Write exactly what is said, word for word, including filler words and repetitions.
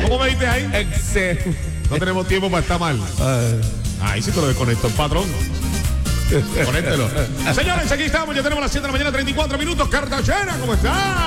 ¿Cómo me dices ahí? Exe. No tenemos tiempo para estar mal. Ahí sí te lo desconecto el patrón. Conéctelo. Señores, aquí estamos. Ya tenemos las siete de la mañana, treinta y cuatro minutos. Cartagena, ¿cómo está?